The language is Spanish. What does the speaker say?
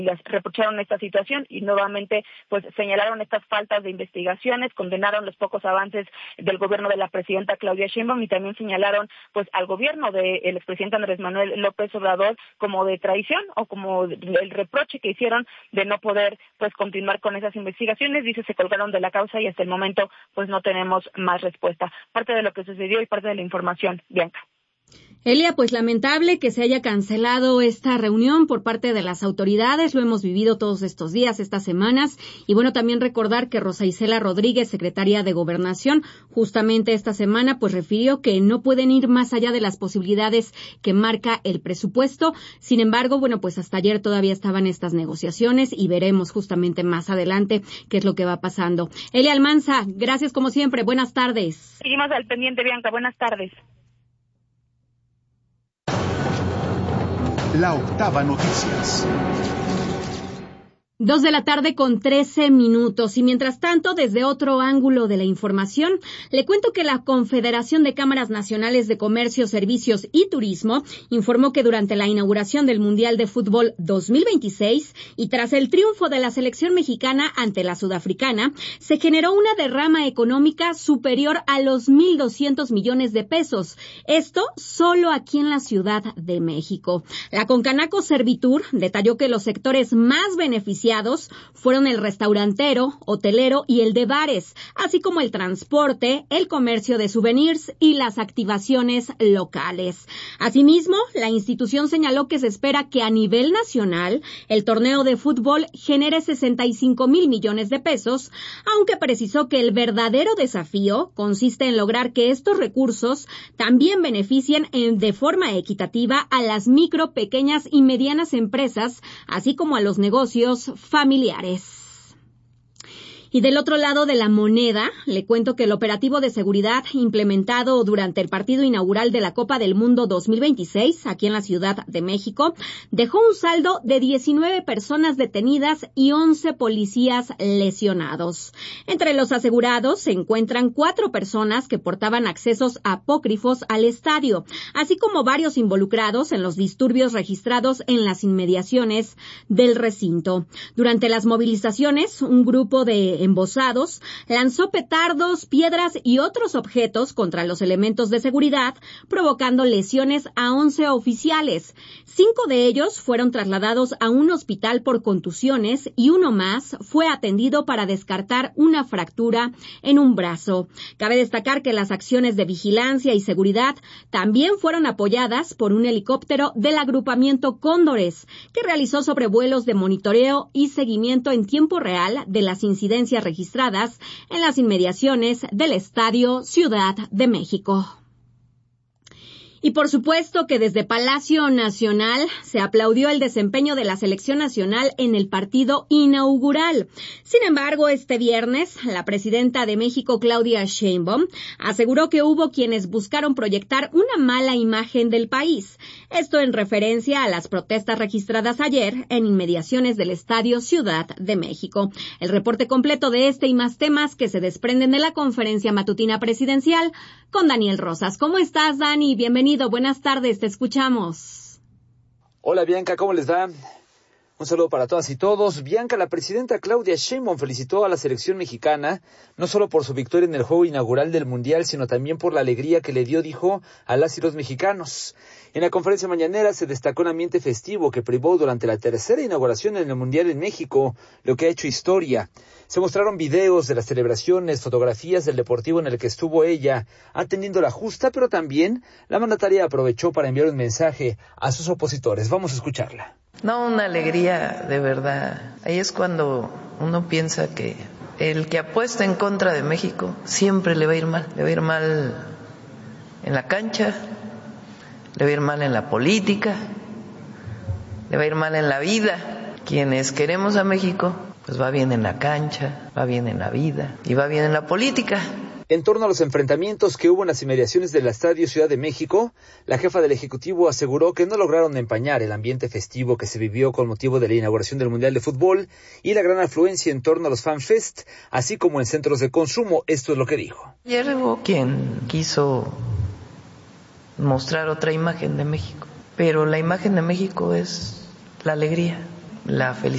les reprocharon esta situación y nuevamente pues señalaron estas faltas de investigaciones, condenaron los pocos avances del gobierno de la presidenta Claudia Sheinbaum y también señalaron pues al gobierno del expresidente Andrés Manuel López Obrador como de traición o como el reproche que hicieron de no poder pues continuar con esas investigaciones. Dice, se colgaron de la causa y hasta el momento pues no tenemos más respuesta. Parte de lo que sucedió y parte de la información, Bianca. Elia, pues lamentable que se haya cancelado esta reunión por parte de las autoridades, lo hemos vivido todos estos días, estas semanas, y bueno, también recordar que Rosa Isela Rodríguez, secretaria de Gobernación, justamente esta semana, pues refirió que no pueden ir más allá de las posibilidades que marca el presupuesto. Sin embargo, bueno, pues hasta ayer todavía estaban estas negociaciones y veremos justamente más adelante qué es lo que va pasando. Elia Almanza, gracias como siempre, buenas tardes. Seguimos al pendiente, Bianca, buenas tardes. La Octava Noticias. 2:13 p.m. Y mientras tanto, desde otro ángulo de la información, le cuento que la Confederación de Cámaras Nacionales de Comercio, Servicios y Turismo informó que durante la inauguración del Mundial de Fútbol 2026 y tras el triunfo de la selección mexicana ante la sudafricana, se generó una derrama económica superior a los 1,200 millones de pesos. Esto solo aquí en la Ciudad de México. La Concanaco Servitur detalló que los sectores más beneficiados fueron el restaurantero, hotelero y el de bares, así como el transporte, el comercio de souvenirs y las activaciones locales. Asimismo, la institución señaló que se espera que a nivel nacional el torneo de fútbol genere 65,000 millones de pesos, aunque precisó que el verdadero desafío consiste en lograr que estos recursos también beneficien de forma equitativa a las micro, pequeñas y medianas empresas, así como a los negocios familiares. Y del otro lado de la moneda, le cuento que el operativo de seguridad implementado durante el partido inaugural de la Copa del Mundo 2026, aquí en la Ciudad de México, dejó un saldo de 19 personas detenidas y 11 policías lesionados. Entre los asegurados se encuentran 4 personas que portaban accesos apócrifos al estadio, así como varios involucrados en los disturbios registrados en las inmediaciones del recinto. Durante las movilizaciones, un grupo de embosados lanzó petardos, piedras y otros objetos contra los elementos de seguridad, provocando lesiones a 11 oficiales. 5 de ellos fueron trasladados a un hospital por contusiones y uno más fue atendido para descartar una fractura en un brazo. Cabe destacar que las acciones de vigilancia y seguridad también fueron apoyadas por un helicóptero del agrupamiento Cóndores, que realizó sobrevuelos de monitoreo y seguimiento en tiempo real de las incidencias registradas en las inmediaciones del Estadio Ciudad de México. Y por supuesto que desde Palacio Nacional se aplaudió el desempeño de la selección nacional en el partido inaugural. Sin embargo, este viernes, la presidenta de México, Claudia Sheinbaum, aseguró que hubo quienes buscaron proyectar una mala imagen del país. Esto en referencia a las protestas registradas ayer en inmediaciones del Estadio Ciudad de México. El reporte completo de este y más temas que se desprenden de la conferencia matutina presidencial con Daniel Rosas. ¿Cómo estás, Dani? Bienvenido. Buenas tardes, te escuchamos. Hola, Bianca, ¿cómo les va? Un saludo para todas y todos. Bianca, la presidenta Claudia Sheinbaum felicitó a la selección mexicana, no solo por su victoria en el juego inaugural del Mundial, sino también por la alegría que le dio, dijo, a las y los mexicanos. En la conferencia mañanera se destacó un ambiente festivo que privó durante la tercera inauguración en el Mundial en México, lo que ha hecho historia. Se mostraron videos de las celebraciones, fotografías del deportivo en el que estuvo ella, atendiendo la justa, pero también la mandataria aprovechó para enviar un mensaje a sus opositores. Vamos a escucharla. No, una alegría de verdad. Ahí es cuando uno piensa que el que apuesta en contra de México siempre le va a ir mal. Le va a ir mal en la cancha, le va a ir mal en la política, le va a ir mal en la vida. Quienes queremos a México, pues va bien en la cancha, va bien en la vida y va bien en la política. En torno a los enfrentamientos que hubo en las inmediaciones del Estadio Ciudad de México, la jefa del Ejecutivo aseguró que no lograron empañar el ambiente festivo que se vivió con motivo de la inauguración del Mundial de Fútbol y la gran afluencia en torno a los FanFest, así como en centros de consumo. Esto es lo que dijo. Ayer hubo quien quiso mostrar otra imagen de México, pero la imagen de México es la alegría, la felicidad.